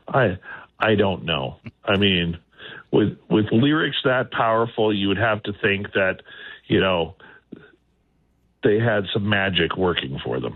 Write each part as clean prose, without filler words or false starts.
I don't know. I mean, with lyrics that powerful, you would have to think that, they had some magic working for them.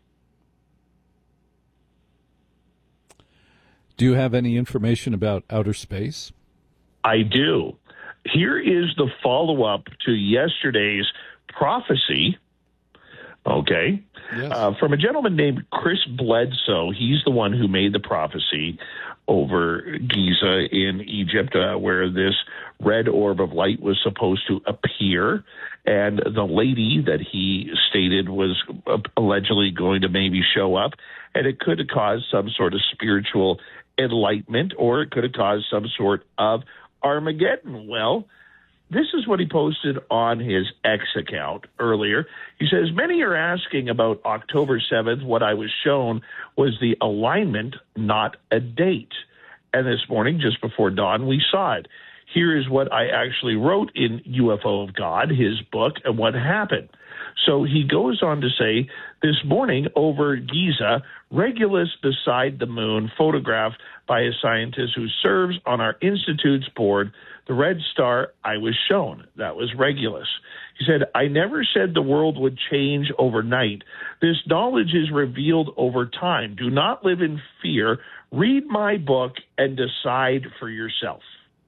Do you have any information about outer space? I do. Here is the follow-up to yesterday's prophecy, okay, yes. From a gentleman named Chris Bledsoe. He's the one who made the prophecy over Giza in Egypt, where this red orb of light was supposed to appear. And the lady that he stated was allegedly going to maybe show up, and it could have caused some sort of spiritual enlightenment, or it could have caused some sort of Armageddon. Well, this is what he posted on his X account earlier. He says, many are asking about October 7th. What I was shown was the alignment, not a date. And this morning, just before dawn, we saw it. Here is what I actually wrote in UFO of God, his book, and what happened. So he goes on to say, this morning over Giza, Regulus beside the moon, photographed by a scientist who serves on our institute's board, the red star I was shown. That was Regulus. He said, I never said the world would change overnight. This knowledge is revealed over time. Do not live in fear. Read my book and decide for yourself.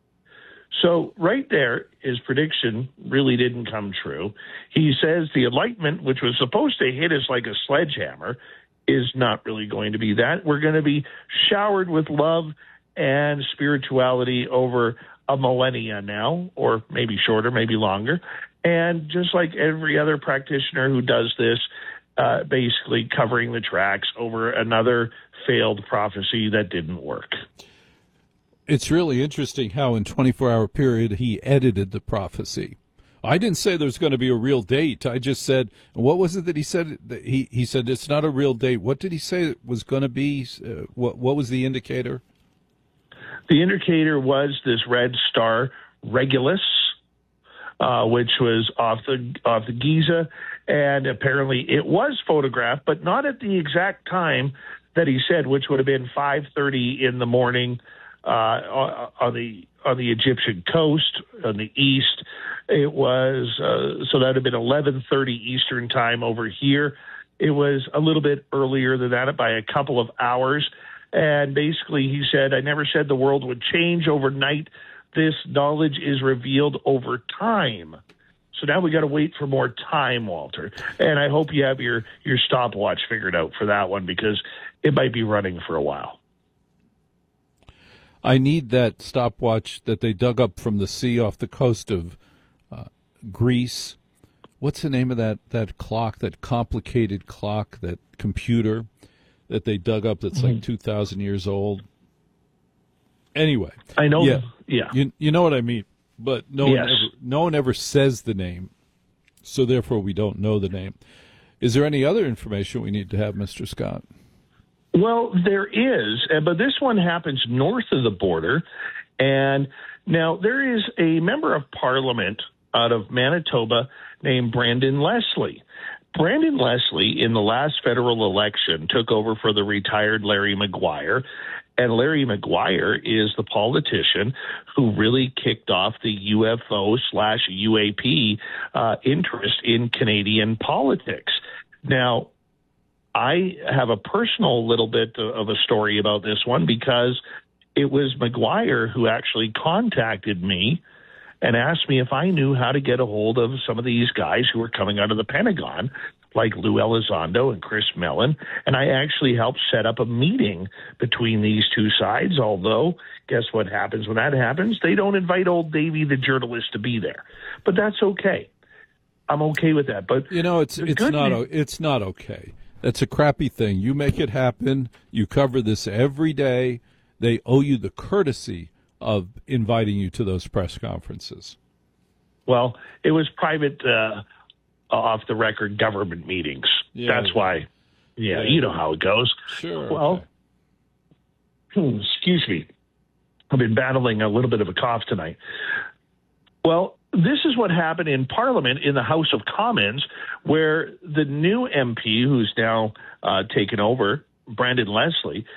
So right there, his prediction really didn't come true. He says the enlightenment, which was supposed to hit us like a sledgehammer, is not really going to be that. We're going to be showered with love and spirituality over a millennia now, or maybe shorter, maybe longer. And just like every other practitioner who does this, basically covering the tracks over another failed prophecy that didn't work. It's really interesting how in 24-hour period he edited the prophecy. I didn't say there's going to be a real date. I just said, what was it that he said? He said it's not a real date. What did he say it was going to be? What was the indicator? The indicator was this red star, Regulus, which was off the Giza, and apparently it was photographed, but not at the exact time that he said, which would have been 5:30 in the morning. On the Egyptian coast, on the east, it was so that would have been 11:30 Eastern time over here. It was a little bit earlier than that by a couple of hours. And basically, he said, I never said the world would change overnight. This knowledge is revealed over time. So now we got to wait for more time, Walter. And I hope you have your stopwatch figured out for that one, because it might be running for a while. I need that stopwatch that they dug up from the sea off the coast of Greece. What's the name of that clock, that complicated clock, that computer that they dug up that's like 2,000 years old? Anyway. I know. Yeah. You know what I mean. But no one ever says the name, so therefore we don't know the name. Is there any other information we need to have, Mr. Scott? Well, there is, but this one happens north of the border. And now there is a member of parliament out of Manitoba named Brandon Leslie. Brandon Leslie, in the last federal election, took over for the retired Larry Maguire. And Larry Maguire is the politician who really kicked off the UFO/UAP interest in Canadian politics. Now, I have a personal little bit of a story about this one, because it was Maguire who actually contacted me and asked me if I knew how to get a hold of some of these guys who were coming out of the Pentagon, like Lou Elizondo and Chris Mellon. And I actually helped set up a meeting between these two sides, although guess what happens when that happens? They don't invite old Davey, the journalist, to be there. But that's okay. I'm okay with that. But it's not okay. That's a crappy thing. You make it happen. You cover this every day. They owe you the courtesy of inviting you to those press conferences. Well, it was private, off-the-record government meetings. Yeah. That's why. Yeah, you know how it goes. Sure. Well, excuse me. I've been battling a little bit of a cough tonight. Well, this is what happened in Parliament in the House of Commons, where the new MP, who's now taken over, Brandon Leslie,